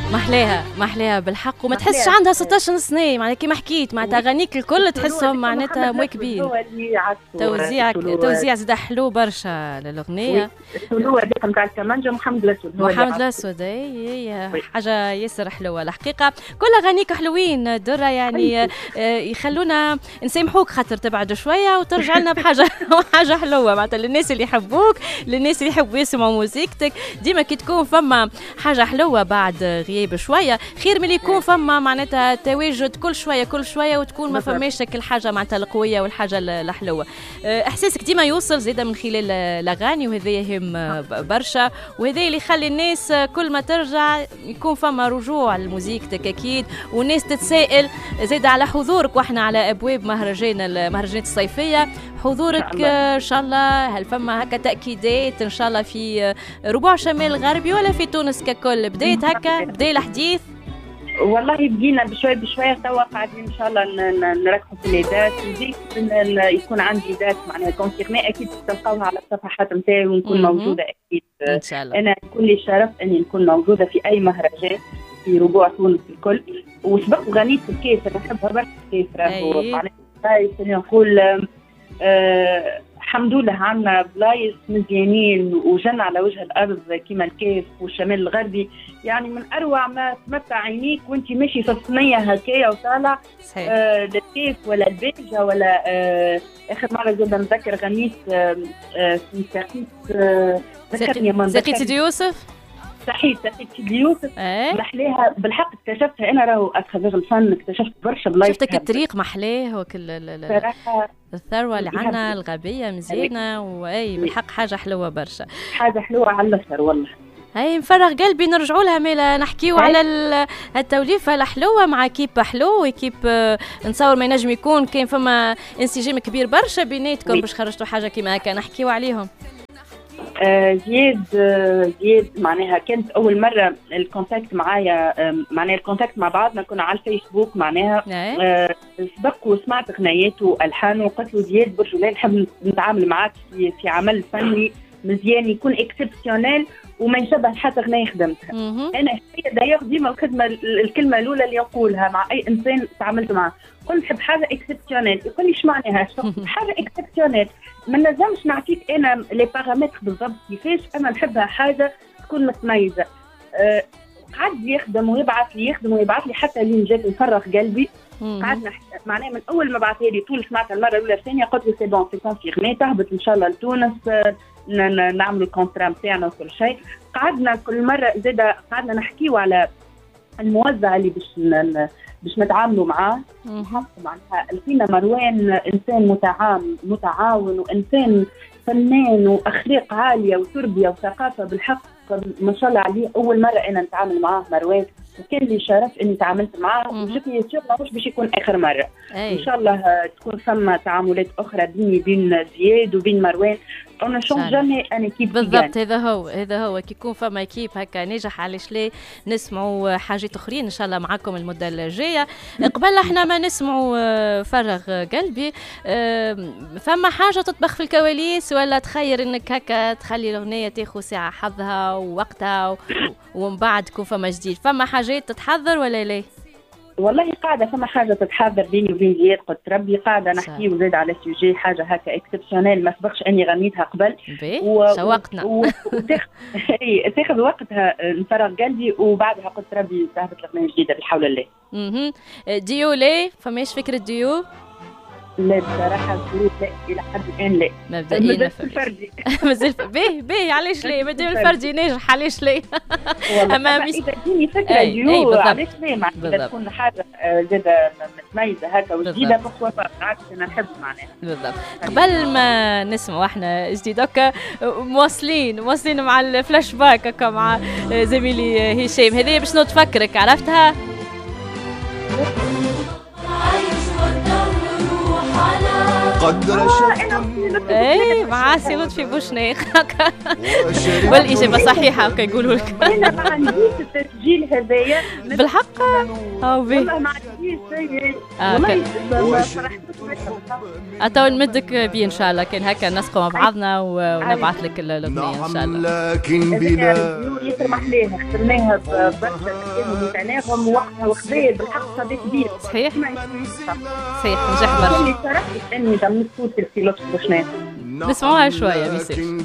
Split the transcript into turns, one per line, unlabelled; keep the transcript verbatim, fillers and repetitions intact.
محلاها محلاها بالحق، وما تحسش عندها ستطاش سنة معناها كيما حكيت معناتها اغانيك الكل تحسهم معناتها مواكبين. توزيع توزيع زاد حلو برشا للاغنيه.
السلوه هذيك نتاع الكمانجه محمد الاسود.
محمد الاسود اي حاجه ياسر حلوه الحقيقه، كل اغانيك حلوين درة يعني يخلونا نسامحوك خاطر تبعد شويه وترجع لنا بحاجه حاجه حلوه معناتها للناس اللي يحبوك، للناس اللي يحبوا يسمعوا موسيقتك. ديما كي تكون فما حاجه حلوه بعد غياب شويه خير من يكون فما معناتها تواجد كل شويه كل شويه وتكون ما فماش الحاجه معناتها القويه والحاجه الحلوه. احساسك ديما يوصل زيدا من خلال الاغاني وهذا يهم برشا، وهذا اللي يخلي الناس كل ما ترجع يكون فما رجوع لموسيقتك اكيد، والناس تتسائل زيدا على حضورك واحنا على ابواب مهرجان المهرجانات الصيفيه. حضورك ان شاء الله هل فما هكا تاكيدات ان شاء الله في ربوع شمال الغربي ولا في تونس ككل؟ بدايه هكا بدا الحديث؟
والله بدينا بشوي بشوي توا قاعدين ان شاء الله نركزوا في الدات، وديك يكون عندي دات معناها كونفيرمي اكيد تلقاوها على الصفحات نتاعي ونكون موجوده اكيد
ان شاء الله.
انا يكون لي الشرف اني نكون موجوده في اي مهرجان في ربوع تونس الكل، وسبق غنيت في الكيف انا نحبها برشا الكيف راهو معناها نقول أه الحمد لله عندنا بلايص مزيانين وجنة على وجه الارض كيما الكيف والشمال الغربي، يعني من اروع ما تمتع عينيك وانت ماشي في الصينيه هكايا وطالع آه الكيف ولا البيجه ولا آه اخر مره زاد نذكر غنيت آه آه في ساقيت آه
ذكرني من ساقيت سيدي يوسف
صحيح ساقيت سيدي يوسف ايه؟ محلاها بالحق اكتشفتها انا راهو اتخرج الفن اكتشفت برشا بلايص
شفتك الطريق محلاه وكل صراحه الثروه اللي عندنا الغابيه مزيانه واي بالحق حاجه حلوه برشا
حاجه حلوه على الاخر والله.
هاي نفرغ قلبي نرجعوا لها ميلا نحكيو على التوليفه الحلوه مع كيب حلو وكيب نصور ما ينجم يكون كاين فما انسجام كبير برشا بيناتكم باش خرجتوا حاجه كيما هكا نحكيو عليهم.
آه زياد آه زياد معناها كانت اول مره الكونتاكت معايا آه معناها الكونتاكت مع بعضنا كنا على الفيسبوك معناها آه سبق وسمعت غناياته والحانه وقلت له زياد برجولان نحب نتعامل معاك في, في عمل فني مزيان يكون اكسبسيونيل وما يشبه حتى غنايه خدمتها. انا هي دايوغ ديما الخدمه الكلمه الاولى اللي يقولها مع اي انسان تعاملت معه كنت نحب حاجه اكسبسيونيل، يقول لي ايش معناها حاجه اكسبسيونيل ما نجمش نعطيك انا لي بارامتر بالضبط كيفاش انا نحبها حاجه تكون متميزه. أه قعد يخدم ويبعث لي يخدم ويبعث لي حتى لين جات نفرغ قلبي. قعدنا معناها من اول ما بعثها لي طول سمعتها المره الاولى الثانيه قلت له سي بون سي كونفيرمي تهبط ان شاء الله لتونس نعمل الكونترا نتاعنا وكل شيء. قعدنا كل مره زاده قعدنا نحكيو على الموزع اللي باش باش نتعاملوا معاه. معناها لقينا مروان انسان متعاون متعاون وانسان فنان واخلاق عاليه وتربيه وثقافه بالحق ما شاء الله عليه. اول مره انا نتعامل معاه مروان وكان لي شرف اني تعاملت معاه وجاتني الثقه مش باش يكون اخر مره. أي. ان شاء الله تكون ثم تعاملات اخرى بيني بين زياد وبين مروان انا شون جامي انا كيف
بالضبط. هذا هو هذا هو كي يكون فما كيب هكا ناجح علاش لا نسمعوا حاجات اخرين ان شاء الله معكم المده الجايه. قبل احنا ما نسمعوا فرغ قلبي فما حاجه تطبخ في الكواليس ولا تخير انك هكا تخلي الاغنيه تاخذ ساعه حظها ووقتها ومن بعد تكون فما جديد؟ فما حاجات تتحضر ولا لا؟
والله قاعدة فما حاجة تتحضر بيني وبين زياد قلت ربي قاعدة نحكي وزاد على سوجي حاجة هكا اكسبسيونيل ما سبقش اني غنيتها قبل
و... شوقتنا
وتاخذ تاخذ وقتها نفرغ قلبي وبعدها قلت ربي تهبط لغنية جديدة بحول الله.
اها ديو ليه فماش فكرة ديو؟
لا بصراحة لا إلى حد الآن لا
مبدئيا
الفردي
مازال باهي باهي علاش لا مادام الفردي ناجح علاش لا.
أما إذا تجيني فكرة ديو علاش لا معناتها تكون حاجة زادة متميزة هكا وجديدة بخوا بالعكس أنا نحب معناها.
بالضبط. قبل ما نسمعوا احنا جديد هكا مواصلين مواصلين مع الفلاش باك هكا مع زميلي هشام هذه باش نتفكرك عرفتها؟
قدر شفت
ايه مع سي لطفي بوشنيخ والاجابه صحيحه هكا يقولوا لك.
انا ما عنديش التسجيل هذايا
بالحق اه
والله ما عنديش والله فرحت
أتو نمدك بيه إن شاء الله، كان هكا نسقوا مع بعضنا ونبعث لك الأغنية إن شاء الله.
لكن بلا يسمح ليها اخترناها برشا كلام وتعناهم وقتها وخذايا بالحق صديق كبير.
صحيح صحيح نجح برشا.
اللي صرفت اني ضمنت صوت الفيلوس بوشنات
نسمعوها شوية بيصير.